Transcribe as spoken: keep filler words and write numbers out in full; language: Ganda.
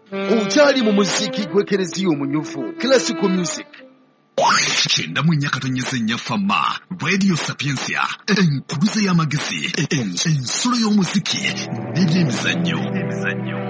Okyali mu muziki gw'ekereziya omunyuvu, classical music. Kyenda mu nnya katonyeza ennya fama, Radio Sapiensia, enkuluze y'amagezi, ensolo y'omuziki n'ebyemizannyo.